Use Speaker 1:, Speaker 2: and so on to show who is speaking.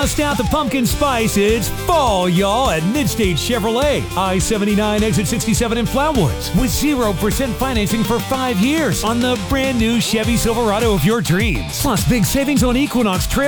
Speaker 1: Bust out the pumpkin spice. It's fall, y'all, at Midstate Chevrolet. I-79 exit 67 in Flatwoods with 0% financing for 5 years on the brand new Chevy Silverado of your dreams. Plus big savings on Equinox